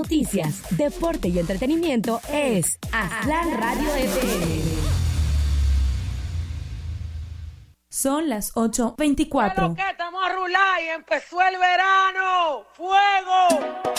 noticias, deporte y entretenimiento es Aztlán Radio FM. Son las 8:24. Estamos a rular y empezó el verano. ¡Fuego!